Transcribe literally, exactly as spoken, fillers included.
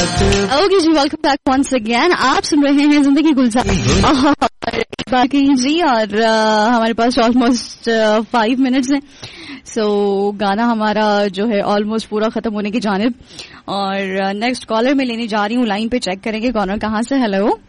Okay जी, welcome back once again. आप सुन रहे हैं जिंदगी गुलजार बाकी जी, और uh, हमारे पास ऑलमोस्ट फाइव मिनट्स हैं। सो so, गाना हमारा जो है ऑलमोस्ट पूरा खत्म होने की जानिब, और नेक्स्ट uh, कॉलर में लेने जा रही हूँ। लाइन पे चेक करेंगे कॉलर कहाँ से। हेलो